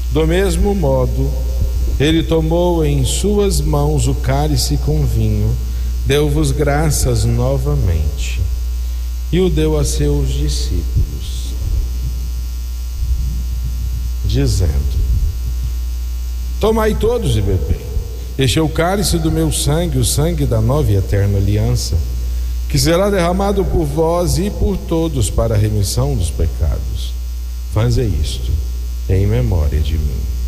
Do mesmo modo, ele tomou em suas mãos o cálice com vinho, deu-vos graças novamente e o deu a seus discípulos, dizendo: tomai todos e bebei. Este é o cálice do meu sangue, o sangue da nova e eterna aliança, que será derramado por vós e por todos para a remissão dos pecados. Fazei isto em memória de mim.